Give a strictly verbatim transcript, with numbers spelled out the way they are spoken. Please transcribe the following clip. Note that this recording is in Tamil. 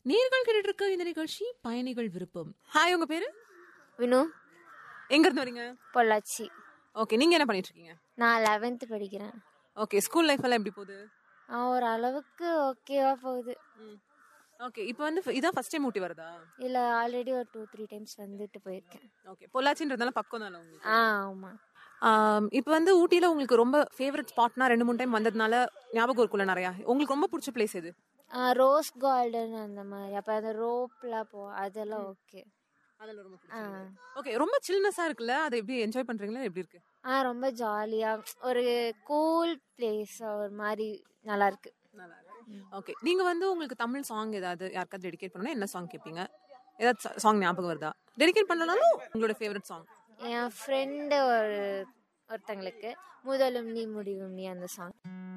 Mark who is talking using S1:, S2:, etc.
S1: நேர்கள் கேட்டுட்டு இருக்க இந்த நிகழ்ச்சி பயணிகள் விருப்பம். ஹாய், உங்க பேரு?
S2: வினு.
S1: எங்க இருந்து வரீங்க?
S2: பொள்ளாச்சி.
S1: ஓகே, நீங்க என்ன பண்ணிட்டு இருக்கீங்க?
S2: நான் லெவன்த் படிக்கிறேன்.
S1: ஓகே, ஸ்கூல் லைஃப் எல்லாம் எப்படி போகுது?
S2: ஒரு அளவுக்கு ஓகேவா போகுது.
S1: ஓகே, இப்போ வந்து இதான் ஃபர்ஸ்ட் டைம் ஊட்டி வரதா?
S2: இல்ல, ஆல்ரெடி ஒரு டூ த்ரீ டைம்ஸ் வந்துட்டு போயிருக்கேன்.
S1: ஓகே, பொள்ளாச்சின்றதால பக்கம் தானே உங்களுக்கு?
S2: ஆ ஆமா.
S1: இப்போ வந்து ஊட்டியில உங்களுக்கு ரொம்ப ஃபேவரட் ஸ்பாட்னா ரெண்டு மூணு டைம் வந்ததுனால ஞாபகம் இருக்குல்ல நிறையா, உங்களுக்கு ரொம்ப பிடிச்ச பிளேஸ் எது?
S2: ரோஸ் கார்டன் அந்த மாதிரி, அப்ப அந்த ரோப்லாம் போ அதெல்லாம் ஓகே.
S1: அதெல்லாம் ரொம்ப பிடிச்சது. ஓகே, ரொம்ப சில்னஸா இருக்குல்ல, அதை எப்படி என்ஜாய் பண்றீங்களா? எப்படி இருக்கு?
S2: ஆ ரொம்ப ஜாலியா, ஒரு கூல் பிளேஸ், ஒரு மாதிரி நல்லா இருக்கு.
S1: நல்லா இருக்கு. ஓகே, நீங்க வந்து உங்களுக்கு தமிழ் சாங் ஏதாவது யாருக்காவது டெடிகேட் பண்ணனும், என்ன சாங் கேட்பீங்க? ஏதாவது சாங் ஞாபகம் வருதா? டெடிகேட் பண்ணனாலும் உங்களோட ஃபேவரட் சாங்.
S2: என் ஃப்ரெண்டு ஒரு ஒருத்தங்களுக்கு முதலும் நீ முடிவும் நீ அந்த சாங்.